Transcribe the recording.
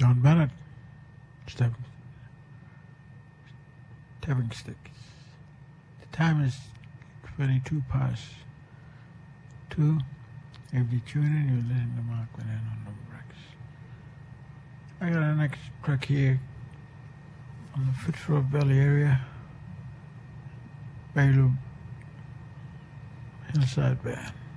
John Bennett, Stepping Sticks. The time is 22 past 2. If you tune in, you're listening to Mark Van on the Rex. I got our next track here on the Fitzroy Valley area. Bailu Hillside Band.